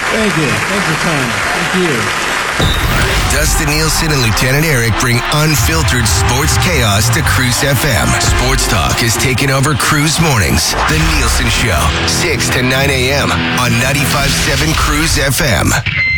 Very good. Thanks for coming. Thank you. Dustin Nielsen and Lieutenant Eric bring unfiltered sports chaos to Cruise FM. Sports talk has taken over Cruise Mornings. The Nielsen Show, 6 to 9 a.m. on 95.7 Cruise FM.